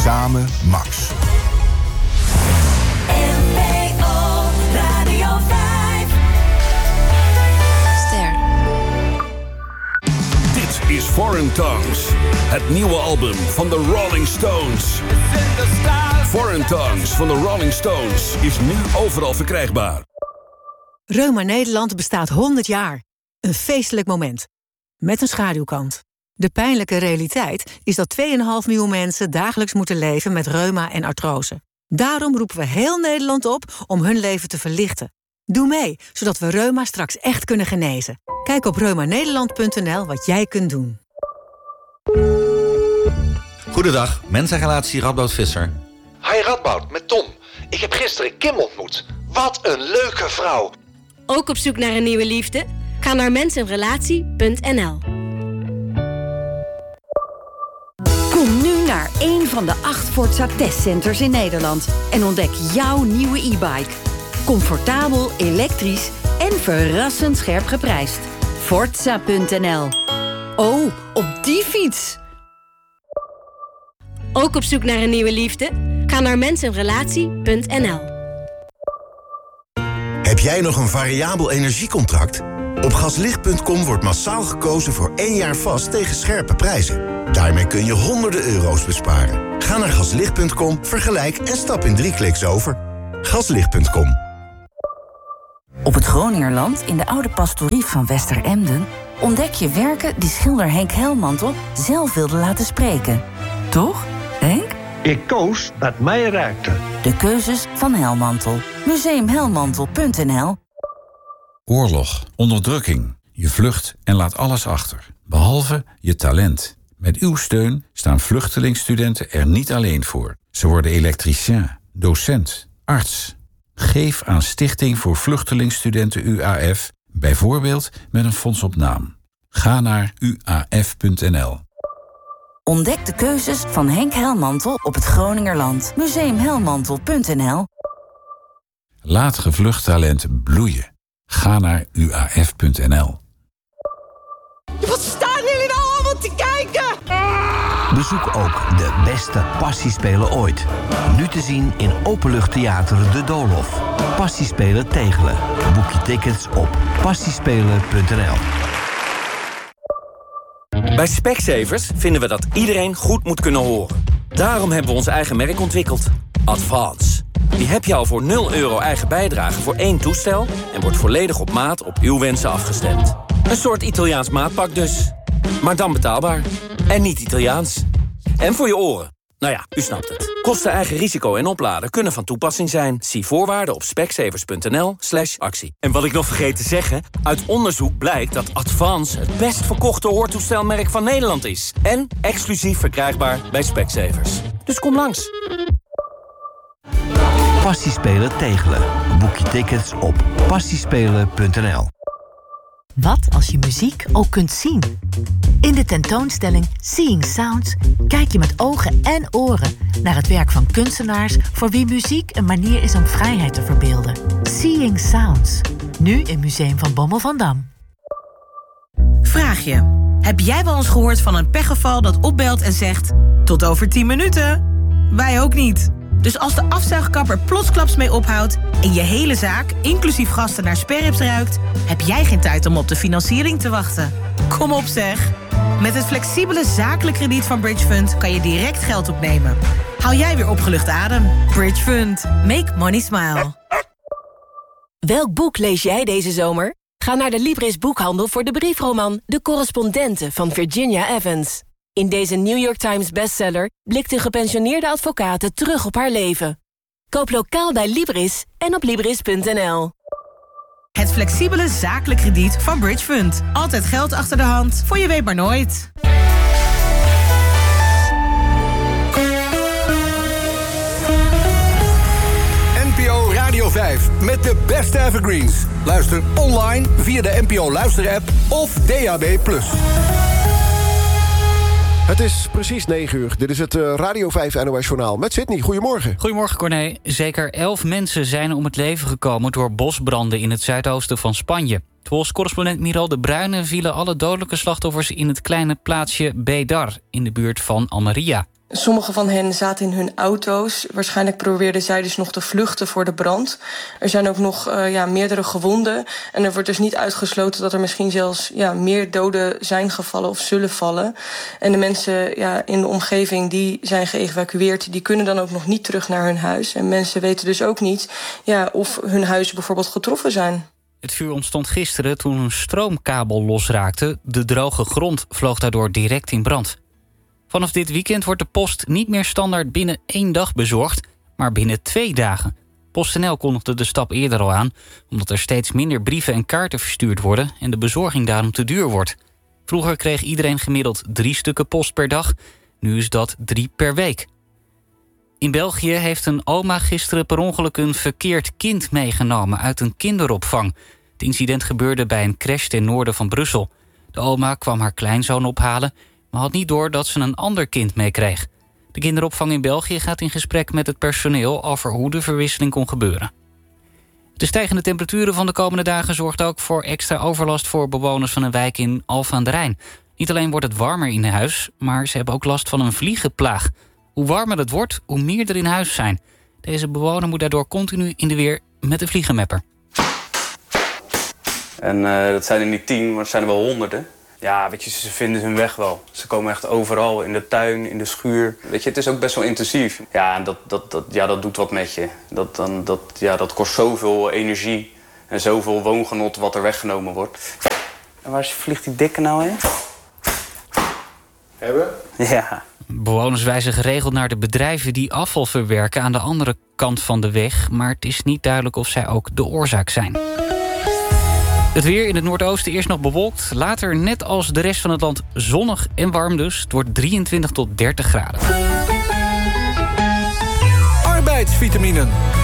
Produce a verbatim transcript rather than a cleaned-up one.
Samen Max. N P O Radio vijf. Ster. Dit is Foreign Tongues, het nieuwe album van de Rolling Stones. Foreign Tongues van de Rolling Stones is nu overal verkrijgbaar. Reuma Nederland bestaat honderd jaar. Een feestelijk moment. Met een schaduwkant. De pijnlijke realiteit is dat twee komma vijf miljoen mensen dagelijks moeten leven met reuma en artrose. Daarom roepen we heel Nederland op om hun leven te verlichten. Doe mee, zodat we reuma straks echt kunnen genezen. Kijk op reumanederland punt n l wat jij kunt doen. Goedendag, mensenrelatie Radboud Visser. Hi Radboud, met Tom. Ik heb gisteren Kim ontmoet. Wat een leuke vrouw. Ook op zoek naar een nieuwe liefde? Ga naar mensenrelatie punt n l. Kom nu naar één van de acht Forza testcenters in Nederland en ontdek jouw nieuwe e-bike. Comfortabel, elektrisch en verrassend scherp geprijsd. Forza punt n l. Oh, op die fiets! Ook op zoek naar een nieuwe liefde? Ga naar mensenrelatie punt n l. Heb jij nog een variabel energiecontract? Op gaslicht punt com wordt massaal gekozen voor één jaar vast tegen scherpe prijzen. Daarmee kun je honderden euro's besparen. Ga naar gaslicht punt com, vergelijk en stap in drie kliks over. gaslicht punt com. Op het Groningerland, in de oude pastorie van Westeremden, ontdek je werken die schilder Henk Helmantel zelf wilde laten spreken. Toch, Henk? Ik koos wat mij raakte. De keuzes van Helmantel. museum helmantel punt n l. Oorlog, onderdrukking. Je vlucht en laat alles achter. Behalve je talent. Met uw steun staan vluchtelingstudenten er niet alleen voor. Ze worden elektricien, docent, arts. Geef aan Stichting voor Vluchtelingstudenten U A F, bijvoorbeeld met een fonds op naam. Ga naar u a f punt n l. Ontdek de keuzes van Henk Helmantel op het Groningerland. museum helmantel punt n l. Laat gevlucht talent bloeien. Ga naar u a f punt n l. Wat staan jullie nou allemaal te kijken? Bezoek ook de beste passiespelen ooit. Nu te zien in Openluchttheater De Doolhof. Passiespelen Tegelen. Boek je tickets op passiespelen punt n l. Bij Specsavers vinden we dat iedereen goed moet kunnen horen. Daarom hebben we ons eigen merk ontwikkeld. Advance. Die heb je al voor nul euro eigen bijdrage voor één toestel en wordt volledig op maat op uw wensen afgestemd. Een soort Italiaans maatpak dus. Maar dan betaalbaar. En niet Italiaans. En voor je oren. Nou ja, u snapt het. Kosten, eigen risico en opladen kunnen van toepassing zijn. Zie voorwaarden op specsavers punt n l slash actie. En wat ik nog vergeet te zeggen, uit onderzoek blijkt dat Advance het best verkochte hoortoestelmerk van Nederland is. En exclusief verkrijgbaar bij Specsavers. Dus kom langs. Passiespelen Tegelen. Boek je tickets op passiespelen punt n l. Wat als je muziek ook kunt zien? In de tentoonstelling Seeing Sounds kijk je met ogen en oren naar het werk van kunstenaars voor wie muziek een manier is om vrijheid te verbeelden. Seeing Sounds, nu in Museum van Bommel van Dam. Vraag je, heb jij wel eens gehoord van een pechgeval dat opbelt en zegt: tot over tien minuten? Wij ook niet. Dus als de afzuigkapper plotsklaps mee ophoudt en je hele zaak, inclusief gasten, naar sperrips ruikt, heb jij geen tijd om op de financiering te wachten. Kom op zeg. Met het flexibele zakelijk krediet van Bridge Fund kan je direct geld opnemen. Haal jij weer opgelucht adem. Bridge Fund. Make money smile. Welk boek lees jij deze zomer? Ga naar de Libris boekhandel voor de briefroman De Correspondenten van Virginia Evans. In deze New York Times bestseller blikt een gepensioneerde advocate terug op haar leven. Koop lokaal bij Libris en op libris punt n l. Het flexibele zakelijk krediet van Bridge Fund. Altijd geld achter de hand, voor je weet maar nooit. N P O Radio vijf met de beste evergreens. Luister online via de N P O Luister-app of D A B plus. Het is precies negen uur. Dit is het Radio vijf N O S-journaal met Sydney. Goedemorgen. Goedemorgen, Corné. Zeker elf mensen zijn om het leven gekomen door bosbranden in het zuidoosten van Spanje. Volgens correspondent Miral de Bruyne vielen alle dodelijke slachtoffers in het kleine plaatsje Bedar in de buurt van Almería. Sommigen van hen zaten in hun auto's. Waarschijnlijk probeerden zij dus nog te vluchten voor de brand. Er zijn ook nog uh, ja, meerdere gewonden. En er wordt dus niet uitgesloten dat er misschien zelfs ja, meer doden zijn gevallen of zullen vallen. En de mensen ja, in de omgeving die zijn geëvacueerd, die kunnen dan ook nog niet terug naar hun huis. En mensen weten dus ook niet ja, of hun huizen bijvoorbeeld getroffen zijn. Het vuur ontstond gisteren toen een stroomkabel losraakte. De droge grond vloog daardoor direct in brand. Vanaf dit weekend wordt de post niet meer standaard binnen één dag bezorgd, maar binnen twee dagen. PostNL kondigde de stap eerder al aan, omdat er steeds minder brieven en kaarten verstuurd worden en de bezorging daarom te duur wordt. Vroeger kreeg iedereen gemiddeld drie stukken post per dag, nu is dat drie per week. In België heeft een oma gisteren per ongeluk een verkeerd kind meegenomen uit een kinderopvang. Het incident gebeurde bij een crash ten noorden van Brussel. De oma kwam haar kleinzoon ophalen, maar had niet door dat ze een ander kind meekreeg. De kinderopvang in België gaat in gesprek met het personeel over hoe de verwisseling kon gebeuren. De stijgende temperaturen van de komende dagen zorgt ook voor extra overlast voor bewoners van een wijk in Alphen aan den Rijn. Niet alleen wordt het warmer in huis, maar ze hebben ook last van een vliegenplaag. Hoe warmer het wordt, hoe meer er in huis zijn. Deze bewoner moet daardoor continu in de weer met de vliegenmapper. En uh, dat zijn er niet tien, maar het zijn er wel honderden. Ja, weet je, ze vinden hun weg wel. Ze komen echt overal, in de tuin, in de schuur. Weet je, het is ook best wel intensief. Ja, en dat, dat, dat, ja, dat doet wat met je. Dat, dan, dat, ja, dat kost zoveel energie en zoveel woongenot wat er weggenomen wordt. En waar vliegt die dikke nou heen? Hebben? Ja. Bewoners wijzen geregeld naar de bedrijven die afval verwerken aan de andere kant van de weg, maar het is niet duidelijk of zij ook de oorzaak zijn. Het weer in het noordoosten eerst nog bewolkt. Later, net als de rest van het land, zonnig en warm dus. Het wordt drieëntwintig tot dertig graden. Arbeidsvitaminen.